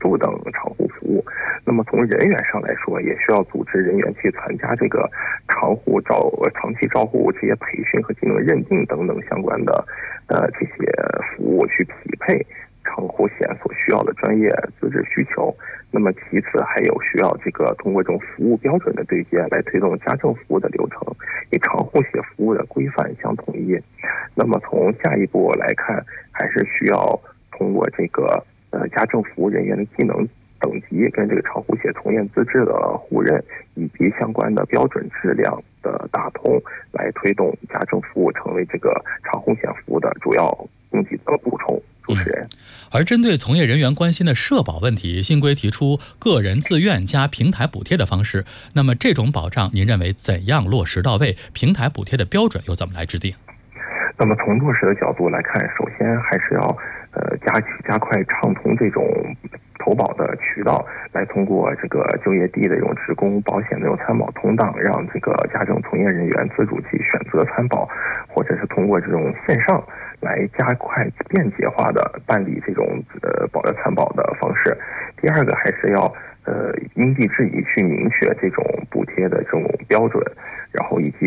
助等长护服务。那么从人员上来说，也需要组织人员去参加这个长期照护这些培训和技能认定等等相关的这些服务，去匹配长护险所需要的专业资质需求。那么其次还有需要通过这种服务标准的对接来推动家政服务的流程，与长护险服务的规范相统一。那么从下一步来看，还是需要通过家政服务人员的技能等级跟长护险从业资质的互认，以及相关的标准质量的打通，来推动家政服务成为长护险服务的主要供给的补充。主持人。 而针对从业人员关心的社保问题，新规提出个人自愿加平台补贴的方式。那么这种保障您认为怎样落实到位？平台补贴的标准又怎么来制定？ 那么从落实的角度来看，首先还是要加快畅通这种投保的渠道，来通过就业地的这种职工保险的这种参保通道，让家政从业人员自主去选择参保，或者是通过这种线上来加快便捷化的办理这种参保的方式。第二个还是要因地制宜去明确这种补贴的这种标准，然后以及